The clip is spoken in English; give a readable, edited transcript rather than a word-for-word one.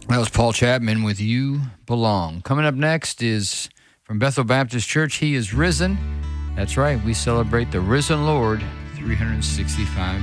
That was Paul Chapman with You Belong. Coming up next is from Bethel Baptist Church, He is Risen. That's right, we celebrate the risen Lord 365